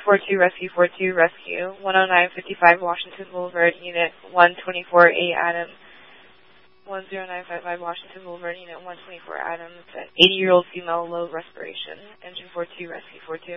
42 Rescue 42 Rescue, 10955 Washington Boulevard, Unit 124A Adam. 10955 Washington Boulevard, Unit 124 Adam. It's an 80-year-old female, low respiration. Engine 42 Rescue 42.